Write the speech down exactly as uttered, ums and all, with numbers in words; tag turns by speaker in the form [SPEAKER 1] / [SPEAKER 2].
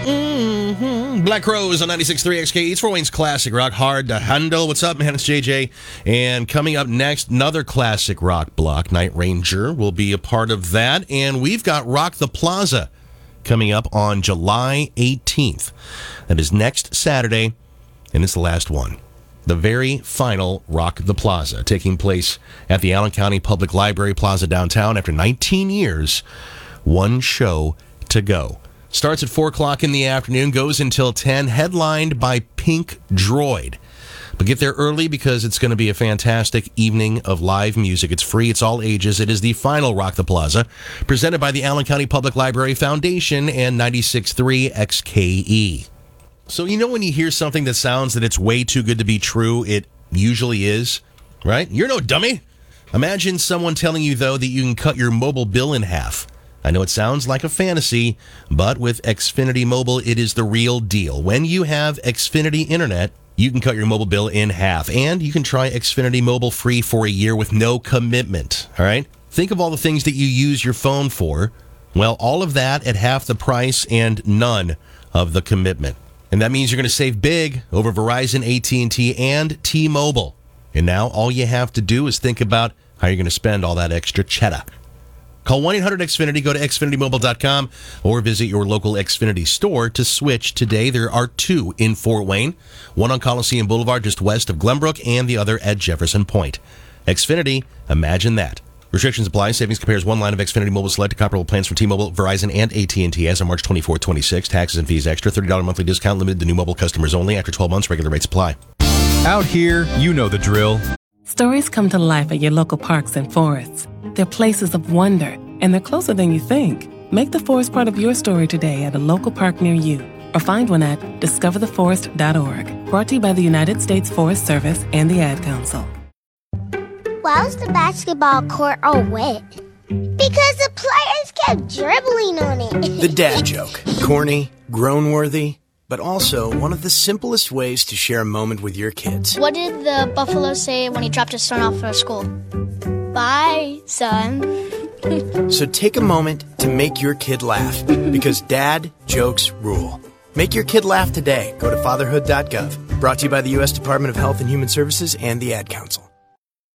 [SPEAKER 1] Mm-hmm. Black Crowes on ninety-six point three X K. It's Fort Wayne's classic rock, hard to handle. What's up, man? It's J J. And coming up next, another classic rock block. Night Ranger will be a part of that. And we've got Rock the Plaza coming up on July eighteenth. That is next Saturday, and it's the last one. The very final Rock the Plaza, taking place at the Allen County Public Library Plaza downtown after nineteen years. One show to go. Starts at four o'clock in the afternoon, goes until ten, headlined by Pink Droid. But get there early because it's going to be a fantastic evening of live music. It's free. It's all ages. It is the final Rock the Plaza, presented by the Allen County Public Library Foundation and ninety-six point three X K E. So you know when you hear something that sounds that it's way too good to be true, it usually is, right? You're no dummy. Imagine someone telling you, though, that you can cut your mobile bill in half. I know it sounds like a fantasy, but with Xfinity Mobile, it is the real deal. When you have Xfinity Internet, you can cut your mobile bill in half, and you can try Xfinity Mobile free for a year with no commitment, all right? Think of all the things that you use your phone for. Well, all of that at half the price and none of the commitment. And that means you're going to save big over Verizon, A T and T, and T-Mobile. And now all you have to do is think about how you're going to spend all that extra cheddar. Call one eight hundred X Finity, go to Xfinity Mobile dot com, or visit your local Xfinity store to switch today. There are two in Fort Wayne, one on Coliseum Boulevard just west of Glenbrook, and the other at Jefferson Point. Xfinity, imagine that. Restrictions apply. Savings compares one line of Xfinity Mobile Select to comparable plans from T-Mobile, Verizon, and A T and T as of March twenty-fourth, twenty-six. Taxes and fees extra. thirty dollars monthly discount limited to new mobile customers only. After twelve months, regular rates apply.
[SPEAKER 2] Out here, you know the drill.
[SPEAKER 3] Stories come to life at your local parks and forests. They're places of wonder, and they're closer than you think. Make the forest part of your story today at a local park near you, or find one at discover the forest dot org. Brought to you by the United States Forest Service and the Ad Council.
[SPEAKER 4] Why was the basketball court all wet? Because the players kept dribbling on it.
[SPEAKER 5] The dad joke. Corny, groan-worthy, but also one of the simplest ways to share a moment with your kids.
[SPEAKER 6] What did the buffalo say when he dropped his son off for school? Bye, son.
[SPEAKER 5] So take a moment to make your kid laugh, because dad jokes rule. Make your kid laugh today. Go to fatherhood dot gov. Brought to you by the U S Department of Health and Human Services and the Ad Council.